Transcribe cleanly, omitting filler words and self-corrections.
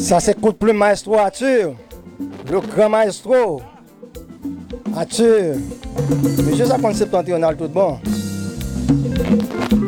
Ça c'est coup de plume maestro Arthur. Le grand maestro. Arthur. Monsieur, ça compte septentrional tout bon.